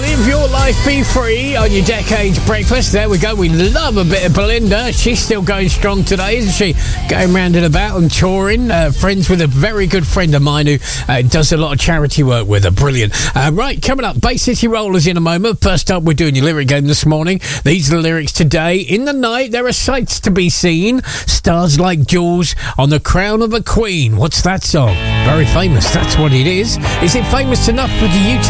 Live Your Life Be Free on your Decades Breakfast. There we go. We love a bit of Belinda. She's still going strong today, isn't she? Going round and about and touring. Friends with a very good friend of mine who does a lot of charity work with her. Brilliant. Right, coming up, Bay City Rollers in a moment. First up, we're doing your lyric game this morning. These are the lyrics today. In the night, there are sights to be seen. Stars like jewels on the crown of a queen. What's that song? Very famous. That's what it is. Is it famous enough for you to